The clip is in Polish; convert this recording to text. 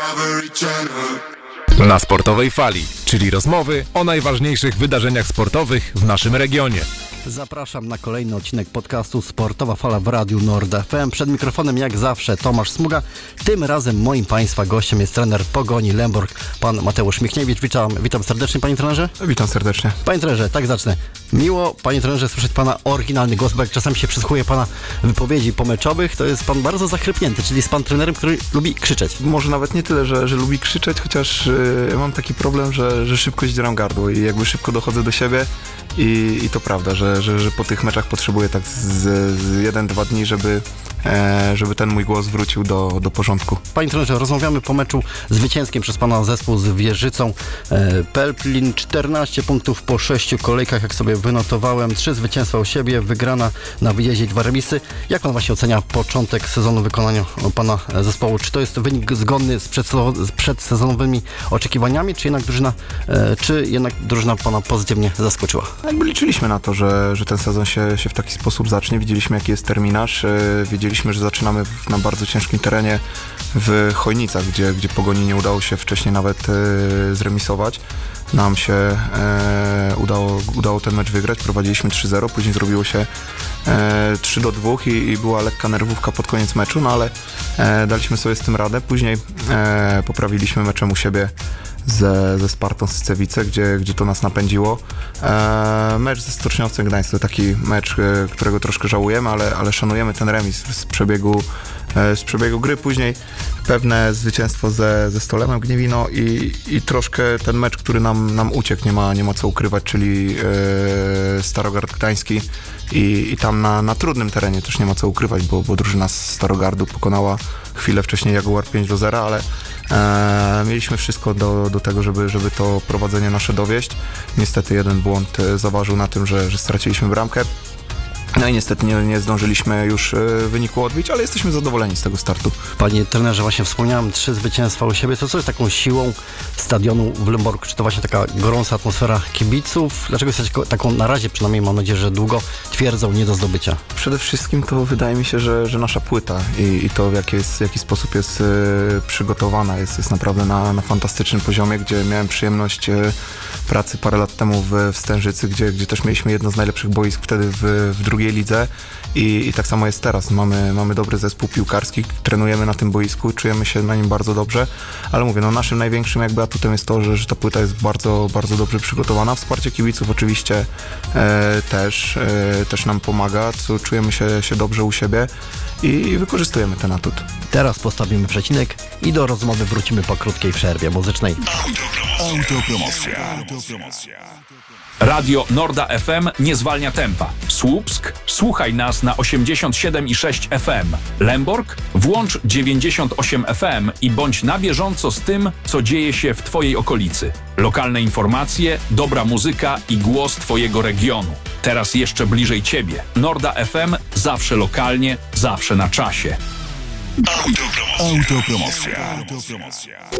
Na Sportowej Fali, czyli rozmowy o najważniejszych wydarzeniach sportowych w naszym regionie. Zapraszam na kolejny odcinek podcastu Sportowa Fala w Radiu Nord FM. Przed mikrofonem jak zawsze Tomasz Smuga. Tym razem moim Państwa gościem jest trener Pogoni Lęborg, pan Mateusz Michniewicz. Witam serdecznie, panie trenerze. Witam serdecznie. Panie trenerze, tak zacznę. Miło, panie trenerze, słyszeć pana oryginalny głos, bo jak czasami się przysłuchuje pana wypowiedzi pomeczowych, to jest pan bardzo zachrypnięty, czyli jest pan trenerem, który lubi krzyczeć. Może nawet nie tyle, że lubi krzyczeć, chociaż mam taki problem, że szybko zdzieram gardło i jakby szybko dochodzę do siebie i to prawda, że po tych meczach potrzebuję tak z 1-2 dni, żeby ten mój głos wrócił do porządku. Panie trenerze, rozmawiamy po meczu zwycięskim przez pana zespół z Wieżycą. Pelplin 14 punktów po 6 kolejkach, jak sobie wynotowałem, 3 zwycięstwa u siebie, wygrana na wyjeździe i 2 remisy. Jak pan właśnie ocenia początek sezonu w wykonaniu pana zespołu? Czy to jest wynik zgodny z przedsezonowymi oczekiwaniami, czy jednak drużyna pana pozytywnie zaskoczyła? Jakby liczyliśmy na to, że ten sezon się w taki sposób zacznie. Widzieliśmy, jaki jest terminarz. Wiedzieliśmy, że zaczynamy na bardzo ciężkim terenie w Chojnicach, gdzie Pogoni nie udało się wcześniej nawet zremisować. Nam się udało ten mecz wygrać. Prowadziliśmy 3-0, później zrobiło się 3-2 i była lekka nerwówka pod koniec meczu, no ale daliśmy sobie z tym radę. Później poprawiliśmy meczem u siebie ze Spartą Sycewice, gdzie to nas napędziło. Mecz ze Stoczniowcem Gdańsk to taki mecz, którego troszkę żałujemy, ale szanujemy ten remis z przebiegu gry. Później pewne zwycięstwo ze Stolemem Gniewino i troszkę ten mecz, który nam uciekł, nie ma co ukrywać, czyli Starogard Gdański i tam na trudnym terenie też nie ma co ukrywać, bo drużyna z Starogardu pokonała chwilę wcześniej Jaguar 5-0, ale mieliśmy wszystko do tego, żeby to prowadzenie nasze dowieść. Niestety jeden błąd zaważył na tym, że straciliśmy bramkę. No i niestety nie zdążyliśmy już wyniku odbić, ale jesteśmy zadowoleni z tego startu. Panie trenerze, właśnie wspomniałem, 3 zwycięstwa u siebie. To co jest taką siłą stadionu w Lęborgu? Czy to właśnie taka gorąca atmosfera kibiców? Dlaczego jesteś taką, na razie przynajmniej mam nadzieję, że długo, twierdzą nie do zdobycia? Przede wszystkim to wydaje mi się, że nasza płyta i to w jaki sposób jest przygotowana jest naprawdę na fantastycznym poziomie, gdzie miałem przyjemność pracy parę lat temu w Stężycy, gdzie też mieliśmy jedno z najlepszych boisk wtedy w drugiej lidze i tak samo jest teraz. Mamy dobry zespół piłkarski, trenujemy na tym boisku, czujemy się na nim bardzo dobrze, ale mówię, naszym największym jakby atutem jest to, że ta płyta jest bardzo, bardzo dobrze przygotowana. Wsparcie kibiców oczywiście też nam pomaga, czujemy się dobrze u siebie i wykorzystujemy ten atut. Teraz postawimy przecinek i do rozmowy wrócimy po krótkiej przerwie muzycznej. Autopromocja. Radio Norda FM nie zwalnia tempa. Słupsk? Słuchaj nas na 87,6 FM. Lęborg? Włącz 98 FM i bądź na bieżąco z tym, co dzieje się w Twojej okolicy. Lokalne informacje, dobra muzyka i głos Twojego regionu. Teraz jeszcze bliżej Ciebie. Norda FM zawsze lokalnie, zawsze na czasie. Autopromocja.